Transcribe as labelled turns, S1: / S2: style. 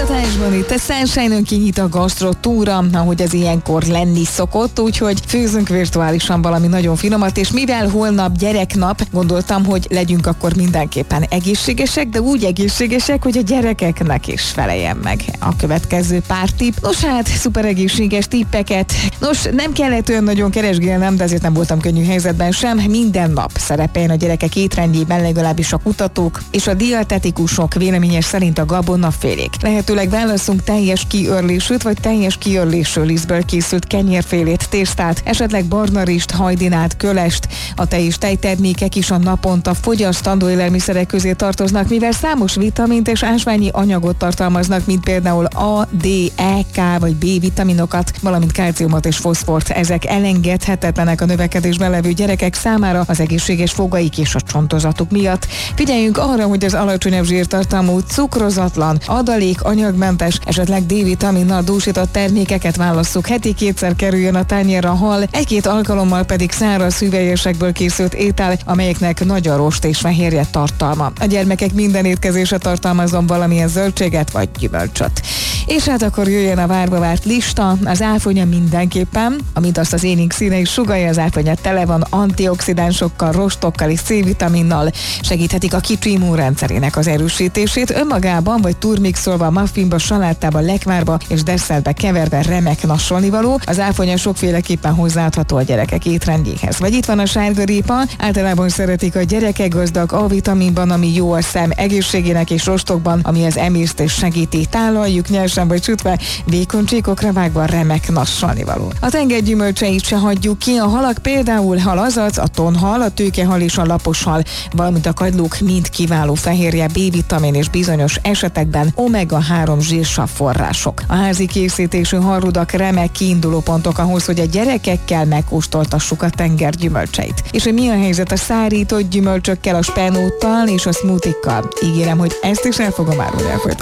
S1: Folytatásban itt a Sunshine-ön kinyit a gasztrotúra, ahogy az ilyenkor lenni szokott, úgyhogy főzünk virtuálisan valami nagyon finomat, és mivel holnap gyereknap, gondoltam, hogy legyünk akkor mindenképpen egészségesek, de úgy egészségesek, hogy a gyerekeknek is feleljen meg a következő pár tipp. Nos hát, szuper egészséges tippeket. Nos, nem kellett olyan nagyon keresgélnem, de azért nem voltam könnyű helyzetben sem. Minden nap szerepeljen a gyerekek étrendjében legalábbis a kutatók és a dietetikusok véleményes szerint a gabonafélék. Lehetőleg válasszunk teljes kiörlésűt, vagy teljes kiörlésű lisztből készült kenyérfélét, tésztát, esetleg barnarist, hajdinát, kölest. A tej és tejtermékek is a naponta fogyasztandó élelmiszerek közé tartoznak, mivel számos vitamint és ásványi anyagot tartalmaznak, mint például A, D, E, K vagy B vitaminokat, valamint kalciumot és foszfort. Ezek elengedhetetlenek a növekedésben levő gyerekek számára az egészséges fogaik és a csontozatuk miatt. Figyeljünk arra, hogy az alacsonyabb zsírtartalmú, cukrozatlan, adalék, anyagmentes, esetleg D-vitaminnal dúsított termékeket válasszuk. Heti 2-szer kerüljön a tányérra hal, 1-2 alkalommal pedig száraz hüvelyesekből készült étel, amelyeknek nagy a rost és fehérje tartalma. A gyermekek minden étkezése tartalmazzon valamilyen zöldséget vagy gyümölcsöt. És hát akkor jöjjön a várva várt lista. Az áfonya mindenképpen, amit azt az élénk színe is sugallja, az áfonya tele van antioxidánsokkal, rostokkal és C-vitaminnal, segíthetik a kicsi immunrendszerének az erősítését, önmagában vagy turmixolva, muffinba, salátába, lekvárba és desszertbe keverve remek nassolnivaló. Az áfonya sokféleképpen hozzáadható a gyerekek étrendjéhez. Vagy itt van a sárgarépa, általában szeretik a gyerekek, gazdag A-vitaminban, ami jó a szem egészségének, és rostokban, ami az emésztést segíti. Tálaljuk nyersen vagy sütve, vékony csíkokra vágva remek nassolnivaló. A tenger gyümölcseit se hagyjuk ki, a halak például halazac, a tonhal, a tőkehal és a laposhal, valamint a kagylók mind kiváló fehérje, B-vitamin és bizonyos esetekben omega-3 zsírsav források. A házi készítésű halrudak remek kiinduló pontok ahhoz, hogy a gyerekekkel megkóstoltassuk a tenger gyümölcseit. És hogy mi a helyzet a szárított gyümölcsökkel, a spenóttal és a smoothikkal? Ígérem, hogy ezt is el fogom árulni a folytatásban.